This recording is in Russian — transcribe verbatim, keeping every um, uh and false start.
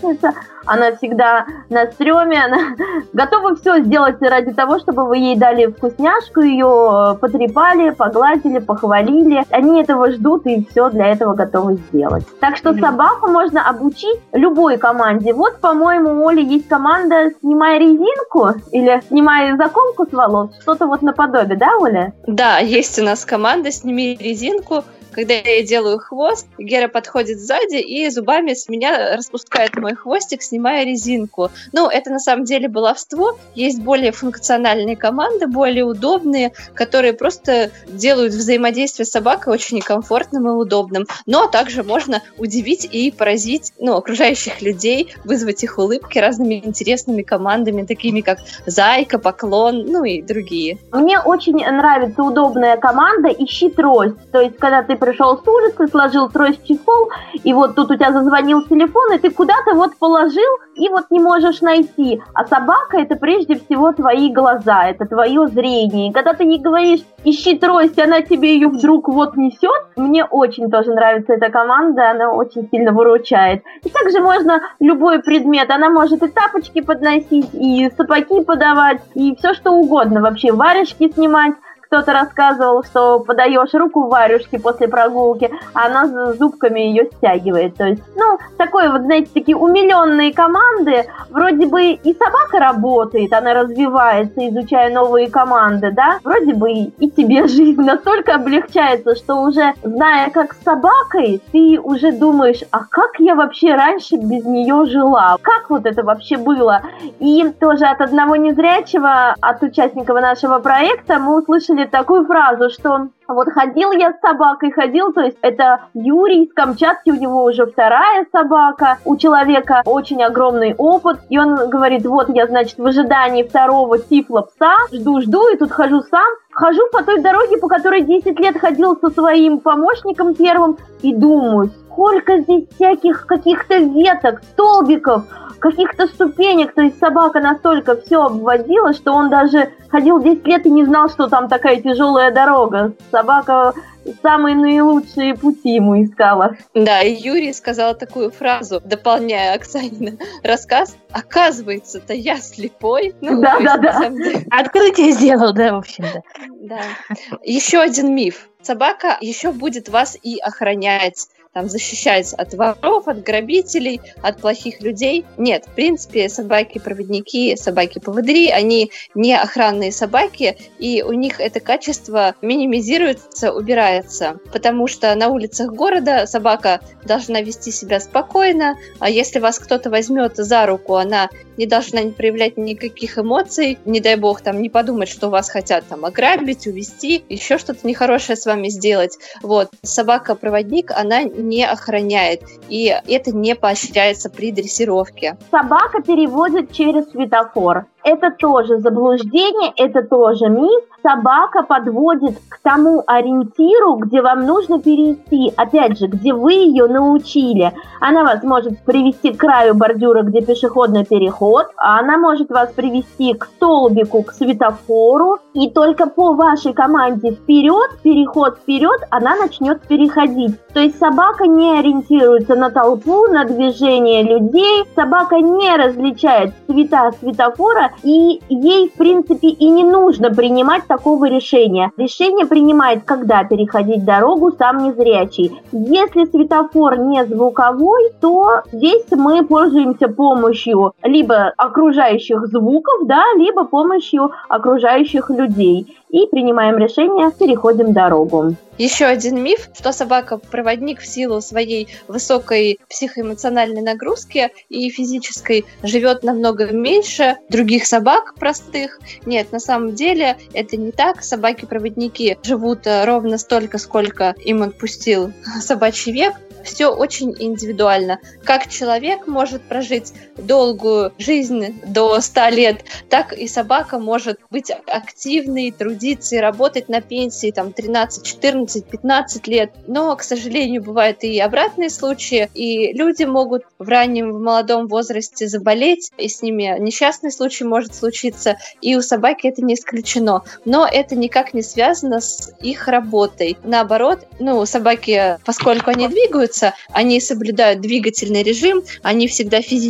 помощница, она всегда на стреме, она готова все сделать ради того, чтобы вы ей дали вкусняшку, ее потрепали, погладили, похвалили. Они этого ждут и все для этого готовы сделать. Так что собаку можно обучить любой команде. Вот, по-моему, у Оли есть команда «Снимай резинку» или «Снимай заколку с волос». Что-то вот наподобие, да, Оля? Да, есть у нас команда «Сними резинку». Когда я делаю хвост, Гера подходит сзади и зубами с меня распускает мой хвостик, снимая резинку. Ну, это на самом деле баловство. Есть более функциональные команды, более удобные, которые просто делают взаимодействие с собакой очень комфортным и удобным. Но также можно удивить и поразить, ну, окружающих людей, вызвать их улыбки разными интересными командами, такими как «Зайка», «Поклон», ну и другие. Мне очень нравится удобная команда «Ищи трость». То есть, когда ты пришел с улицы, сложил трость в чехол, и вот тут у тебя зазвонил телефон, и ты куда-то вот положил, и вот не можешь найти. А собака — это прежде всего твои глаза, это твое зрение. И когда ты ей говоришь «ищи трость», она тебе ее вдруг вот несет, мне очень тоже нравится эта команда, она очень сильно выручает. И также можно любой предмет, она может и тапочки подносить, и сапоги подавать, и все что угодно, вообще варежки снимать. Кто-то рассказывал, что подаешь руку варежке после прогулки, а она зубками ее стягивает. То есть, ну, такое вот, знаете, такие умиленные команды. Вроде бы и собака работает, она развивается, изучая новые команды, да? Вроде бы и тебе жизнь настолько облегчается, что уже, зная, как с собакой, ты уже думаешь, а как я вообще раньше без нее жила? Как вот это вообще было? И тоже от одного незрячего, от участников нашего проекта мы услышали такую фразу, что вот ходил я с собакой, ходил, то есть это Юрий из Камчатки, у него уже вторая собака, у человека очень огромный опыт, и он говорит, вот я, значит, в ожидании второго тифлопса, жду-жду, и тут хожу сам, хожу по той дороге, по которой десять лет ходил со своим помощником первым, и думаю, сколько здесь всяких каких-то веток, столбиков, каких-то ступенек, то есть собака настолько все обводила, что он даже ходил десять лет и не знал, что там такая тяжелая дорога. Собака самые наилучшие пути ему искала. Да, и Юрий сказал такую фразу, дополняя Оксанин рассказ. Оказывается-то я слепой. Ну, да, да, да. Открытие сделал, да, в общем-то. Да. Еще один миф. Собака еще будет вас и охранять, там, защищать от воров, от грабителей, от плохих людей. Нет, в принципе, собаки-проводники, собаки-поводыри, они не охранные собаки, и у них это качество минимизируется, убирается, потому что на улицах города собака должна вести себя спокойно, а если вас кто-то возьмет за руку, она не должна не проявлять никаких эмоций, не дай бог там не подумать, что вас хотят там ограбить, увести, еще что-то нехорошее с вами сделать. Вот, собака-проводник, она не охраняет, и это не поощряется при дрессировке. Собака переводит через светофор. Это тоже заблуждение, это тоже миф. Собака подводит к тому ориентиру, где вам нужно перейти. Опять же, где вы ее научили. Она вас может привести к краю бордюра, где пешеходный переход. А она может вас привести к столбику, к светофору. И только по вашей команде вперед, переход вперед, она начнет переходить. То есть собака не ориентируется на толпу, на движение людей. Собака не различает цвета светофора. И ей, в принципе, и не нужно принимать такого решения. Решение принимает, когда переходить дорогу сам незрячий. Если светофор не звуковой, то здесь мы пользуемся помощью либо окружающих звуков, да, либо помощью окружающих людей. И принимаем решение, переходим дорогу. Еще один миф, что собака-проводник в силу своей высокой психоэмоциональной нагрузки и физической живет намного меньше других собак простых. Нет, на самом деле это не так. Собаки-проводники живут ровно столько, сколько им отпустил собачий век. Все очень индивидуально. Как человек может прожить долгую жизнь до ста лет, так и собака может быть активной, трудиться и работать на пенсии там тринадцать, четырнадцать, пятнадцать лет. Но, к сожалению, бывают и обратные случаи, и люди могут в раннем, в молодом возрасте заболеть, и с ними несчастный случай может случиться, и у собаки это не исключено. Но это никак не связано с их работой. Наоборот, ну, собаки, поскольку они двигаются, они соблюдают двигательный режим, они всегда физически